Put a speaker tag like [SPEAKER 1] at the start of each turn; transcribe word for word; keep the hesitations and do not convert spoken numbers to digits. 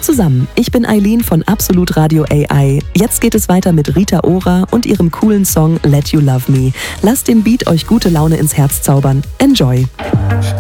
[SPEAKER 1] zusammen, ich bin Eileen von Absolut Radio A I. Jetzt geht es weiter mit Rita Ora und ihrem coolen Song Let You Love Me. Lasst den Beat euch gute Laune ins Herz zaubern. Enjoy!